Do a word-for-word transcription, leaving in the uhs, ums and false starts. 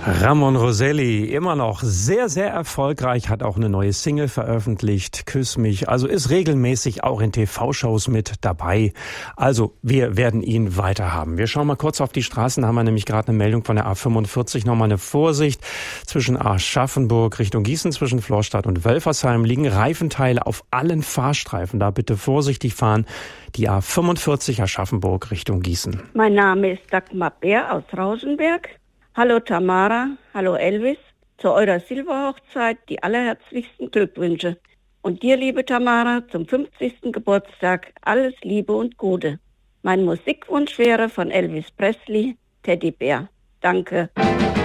Ramon Roselli, immer noch sehr, sehr erfolgreich, hat auch eine neue Single veröffentlicht, Küss mich, also ist regelmäßig auch in T V-Shows mit dabei. Also wir werden ihn weiter haben. Wir schauen mal kurz auf die Straßen, da haben wir nämlich gerade eine Meldung von der A fünfundvierzig, nochmal eine Vorsicht. Zwischen Aschaffenburg Richtung Gießen, zwischen Florstadt und Wölfersheim liegen Reifenteile auf allen Fahrstreifen, da bitte vorsichtig fahren. Die A fünfundvierzig Aschaffenburg Richtung Gießen. Mein Name ist Dagmar Bär aus Rauschenberg. Hallo Tamara, hallo Elvis, zu eurer Silberhochzeit die allerherzlichsten Glückwünsche. Und dir, liebe Tamara, zum fünfzigsten Geburtstag alles Liebe und Gute. Mein Musikwunsch wäre von Elvis Presley, Teddybär. Danke.